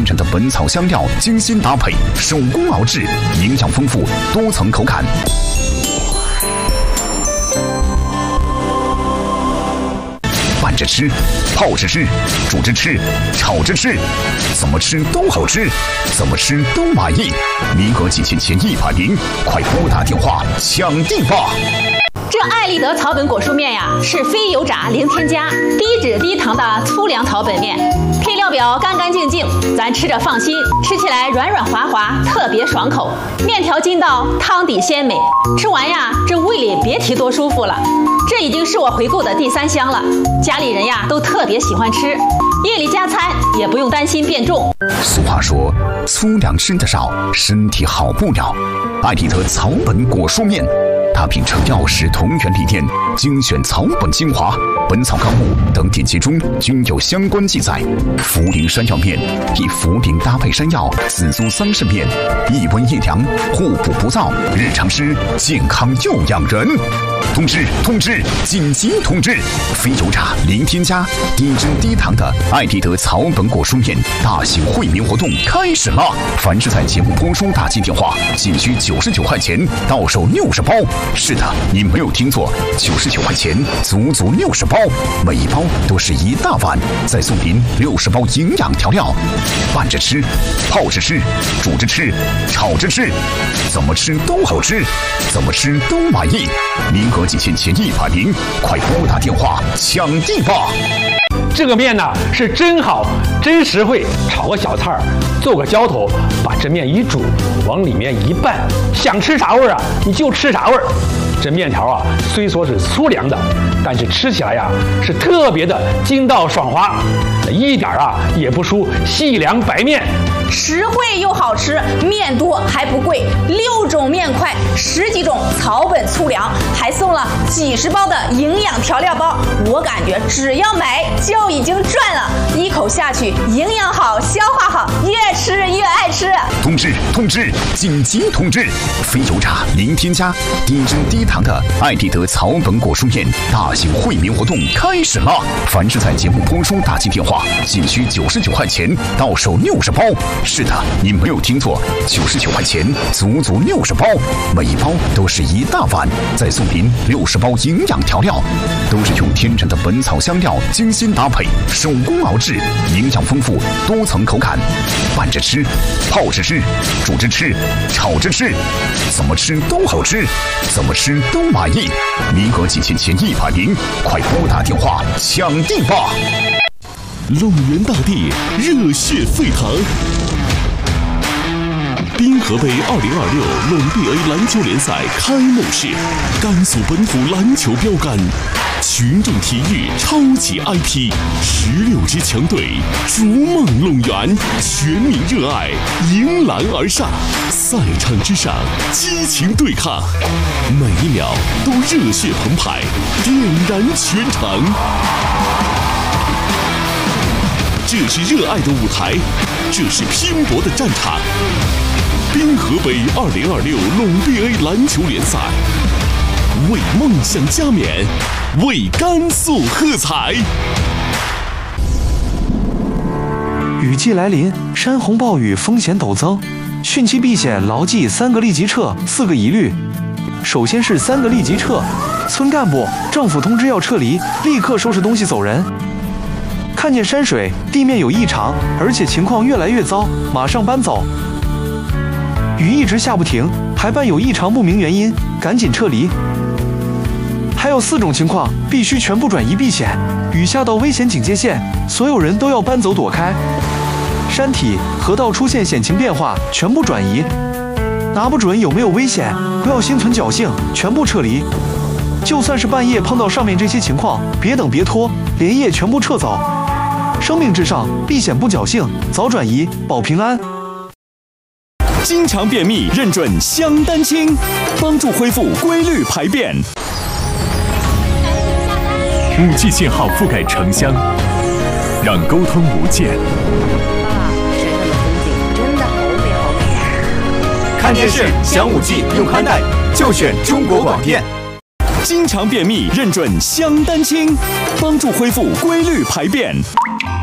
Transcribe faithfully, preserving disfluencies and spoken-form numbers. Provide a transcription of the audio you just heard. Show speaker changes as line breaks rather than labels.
然的本草香料精心搭配，手工熬制，营养丰富，多层口感。拌着吃，泡着吃，煮着吃，炒着吃，怎么吃都好吃，怎么吃都满意。名额仅限前一百名，快拨打电话抢定吧！
这爱立德草本果蔬面呀，是非油炸零添加、低脂低糖的粗粮草本面，配料表干干净净，咱吃着放心，吃起来软软滑滑，特别爽口。面条筋道，汤底鲜美，吃完呀，这胃里别提多舒服了。这已经是我回购的第三箱了，家里人呀都特别喜欢吃，夜里加餐也不用担心变重。
俗话说，粗粮吃得少，身体好不了。爱立德草本果蔬面。它秉承药食同源理念，精选草本精华，《本草纲目》等典籍中均有相关记载。茯苓山药面以茯苓搭配山药，紫苏桑葚面，益温益凉，互补不燥，日常吃健康又养人。通知通知，紧急通知！非油炸、零添加、低脂低糖的爱立德草本果蔬面大型惠民活动开始了！凡是在节目播出打进电话，仅需九十九块钱，到手六十包。是的，你没有听错，九十九块钱，足足六十包，每一包都是一大碗，再送您六十包营养调料，拌着吃，泡着吃，煮着吃，炒着吃，怎么吃都好吃，怎么吃都满意。名额仅限前一百名，快拨打电话抢定吧！
这个面呢是真好，真实惠，炒个小菜儿，做个浇头，把这面一煮，往里面一拌，想吃啥味儿啊，你就吃啥味儿。这面条啊，虽说是粗粮的，但是吃起来呀是特别的筋道爽滑，一点啊也不输细粮白面。
实惠又好吃，面多还不贵，六种面块，十几种草本粗粮，还送了几十包的营养调料包。我感觉只要买就已经赚了，一口下去，营养好，消化好，越吃越爱吃。
通知通知，紧急通知！非油炸、零添加、低脂低糖的爱立德草本果蔬面大型惠民活动开始了！凡是在节目播出打进电话，仅需九十九块钱，到手六十包。是的，你没有听错，九十九块钱，足足六十包，每一包都是一大碗，再送您六十包营养调料，都是用天然的本草香料精心搭配，手工熬制，营养丰富，多层口感。拌着吃，泡着吃，煮着吃，炒着吃，怎么吃都好吃，怎么吃都满意。名额仅限前一百名，快拨打电话抢定吧！
龙源大地，热血沸腾。滨河杯二零二六龙 B A 篮球联赛开幕式，甘肃本土篮球标杆，群众体育超级 I P， 十六支强队逐梦龙源，全民热爱，迎篮而上，赛场之上激情对抗，每一秒都热血澎湃，点燃全场。这是热爱的舞台，这是拼搏的战场。滨河杯二零二六龙 B A 篮球联赛，为梦想加冕，为甘肃喝彩。
雨季来临，山洪暴雨风险陡增，汛期避险牢记三个立即撤，四个疑虑。首先是三个立即撤，村干部、政府通知要撤离，立刻收拾东西走人。看见山水地面有异常，而且情况越来越糟，马上搬走。雨一直下不停，还伴有异常不明原因，赶紧撤离。还有四种情况必须全部转移避险，雨下到危险警戒线，所有人都要搬走躲开。山体、河道出现险情变化，全部转移。拿不准有没有危险，不要心存侥幸，全部撤离。就算是半夜碰到上面这些情况，别等别拖，连夜全部撤走。生命至上，避险不侥幸，早转移，保平安。
经常便秘认准香丹清，帮助恢复规律排便。
五 G 信号覆盖城乡，让沟通无间。
啊，山上的风景真的好美好美啊！
看电视享五 G 用宽带，就选中国广电。
经常便秘认准香丹清，帮助恢复规律排便。